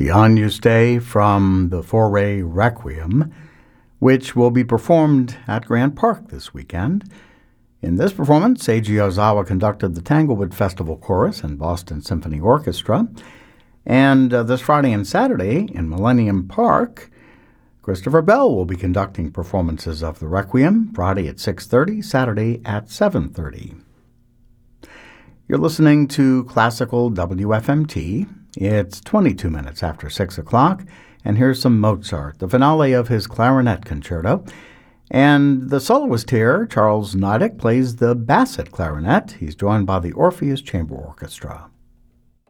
The Agnus Dei from the Fauré Requiem, which will be performed at Grant Park this weekend. In this performance, Seiji Ozawa conducted the Tanglewood Festival Chorus and Boston Symphony Orchestra. And this Friday and Saturday in Millennium Park, Christopher Bell will be conducting performances of the Requiem, Friday at 6:30, Saturday at 7:30. You're listening to Classical WFMT. It's 22 minutes after 6 o'clock, and here's some Mozart, the finale of his clarinet concerto. And the soloist here, Charles Nidek, plays the Bassett clarinet. He's joined by the Orpheus Chamber Orchestra.